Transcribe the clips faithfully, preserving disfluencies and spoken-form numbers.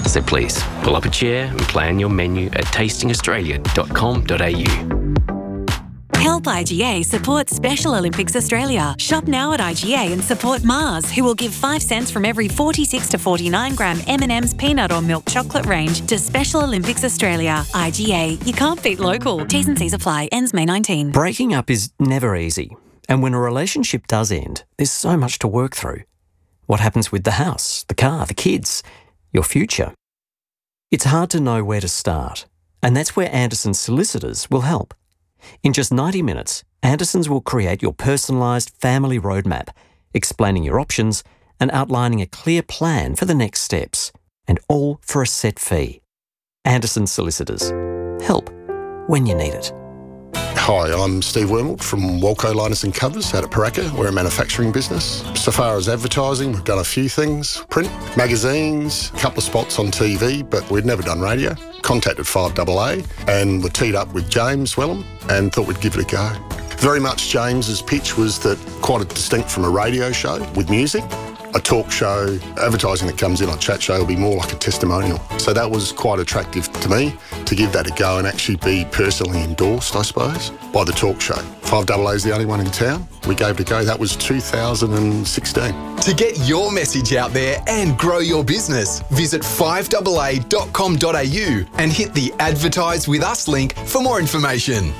So please, pull up a chair and plan your menu at tasting australia dot com dot a u. Help I G A support Special Olympics Australia. Shop now at I G A and support Mars, who will give five cents from every forty-six to forty-nine gram M and M's peanut or milk chocolate range to Special Olympics Australia. I G A, you can't beat local. T's and C's apply. Ends May nineteenth. Breaking up is never easy. And when a relationship does end, there's so much to work through. What happens with the house, the car, the kids, your future? It's hard to know where to start. And that's where Anderson Solicitors will help. In just ninety minutes, Andersons will create your personalised family roadmap, explaining your options and outlining a clear plan for the next steps, and all for a set fee. Anderson Solicitors. Help when you need it. Hi, I'm Steve Wormald from Walco Liners and Covers out at Paraka. We're a manufacturing business. So far as advertising, we've done a few things. Print, magazines, a couple of spots on T V, but we'd never done radio. Contacted five A A and were teed up with James Wellham and thought we'd give it a go. Very much James's pitch was that quite distinct from a radio show with music. A talk show, advertising that comes in on Chat Show will be more like a testimonial. So that was quite attractive to me to give that a go and actually be personally endorsed, I suppose, by the talk show. five A A is the only one in town. We gave it a go. That was two thousand sixteen. To get your message out there and grow your business, visit five A A dot com dot a u and hit the Advertise With Us link for more information.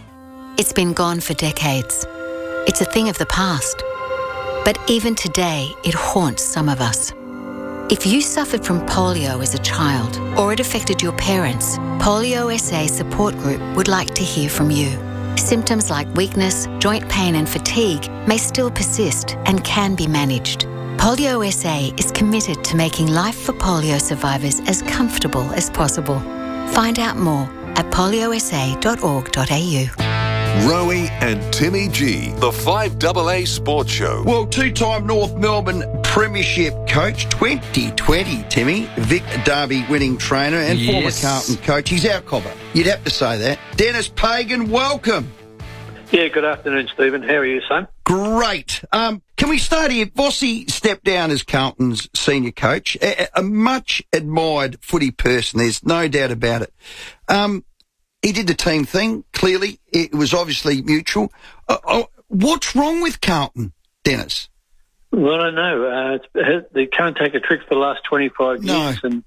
It's been gone for decades. It's a thing of the past. But even today, it haunts some of us. If you suffered from polio as a child or it affected your parents, Polio S A Support Group would like to hear from you. Symptoms like weakness, joint pain and fatigue may still persist and can be managed. Polio S A is committed to making life for polio survivors as comfortable as possible. Find out more at polio s a dot org dot a u. Rowie and Timmy G, the five A A Sports Show. Well, two-time North Melbourne Premiership coach, twenty twenty, Timmy, Vic Derby winning trainer and Yes. former Carlton coach. He's our cobber. You'd have to say that. Dennis Pagan, welcome. Yeah, good afternoon, Stephen. How are you, son? Great. Um, can we start here? Vossi stepped down as Carlton's senior coach, a, a much admired footy person. There's no doubt about it. Um, He did the team thing, clearly. It was obviously mutual. Uh, uh, what's wrong with Carlton, Dennis? Well, I don't know. Uh, it's, they can't take a trick for the last twenty-five No. years. And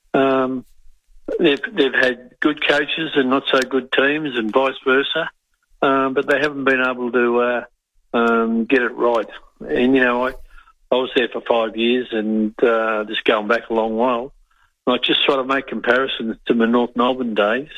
um, they've, they've had good coaches and not so good teams and vice versa. Um, but they haven't been able to uh, um, get it right. And, you know, I, I was there for five years and uh, just going back a long while. And I just sort of make comparisons to my North Melbourne days.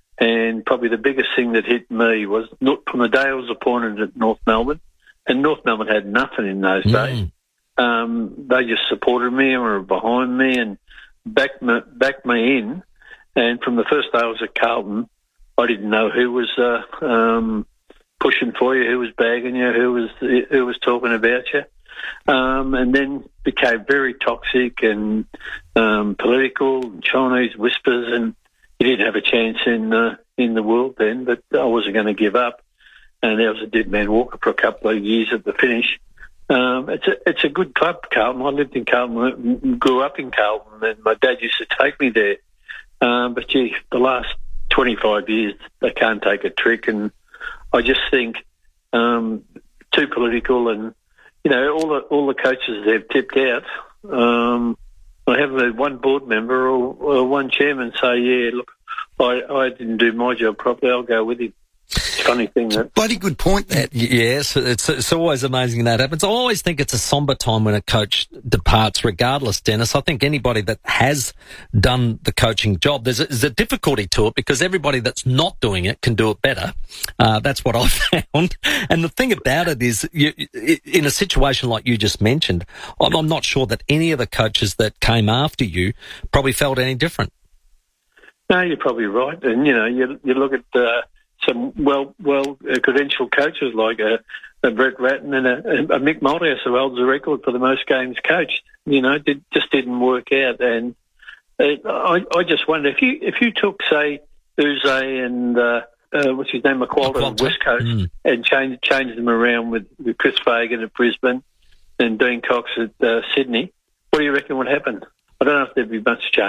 And probably the biggest thing that hit me was not from the day I was appointed at North Melbourne, and North Melbourne had nothing in those Mm. days. Um, they just supported me and were behind me and backed me, backed me in. And from the first day I was at Carlton, I didn't know who was uh, um, pushing for you, who was bagging you, who was who was talking about you. Um, and then became very toxic and um, political, Chinese whispers, and you didn't have a chance in uh, in the world then, but I wasn't going to give up. And there was a dead man walker for a couple of years at the finish. Um, it's a it's a good club, Carlton. I lived in Carlton, grew up in Carlton, and my dad used to take me there. Um, but gee, the last twenty-five years, they can't take a trick, and I just think um, too political, and you know all the all the coaches they've tipped out. Um, I haven't had one board member or, or one chairman say, yeah, look, I, I didn't do my job properly, I'll go with him. It's a funny thing that... Bloody good point, that. Yes, it's it's always amazing that happens. I always think it's a sombre time when a coach departs, regardless, Dennis. I think anybody that has done the coaching job, there's a, there's a difficulty to it because everybody that's not doing it can do it better. Uh, that's what I've found. And the thing about it is, you, in a situation like you just mentioned, I'm, I'm not sure that any of the coaches that came after you probably felt any different. No, you're probably right. And, you know, you, you look at... Uh, some well, well uh, credentialed coaches like a, a Brett Ratton and a, a Mick Malthouse, who holds the record for the most games coached. You know, did, just didn't work out. And it, I, I just wonder if you if you took, say, Uze and uh, uh, what's his name, McQualter on West Coast, mm. and changed changed them around with, with Chris Fagan at Brisbane and Dean Cox at uh, Sydney, what do you reckon would happen? I don't know if there'd be much change.